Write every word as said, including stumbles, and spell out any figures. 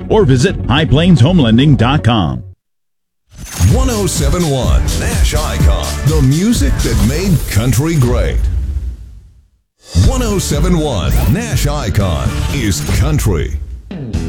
or visit high plains home lending dot com. one oh seven point one Nash Icon, the music that made country great. one oh seven point one Nash Icon is country.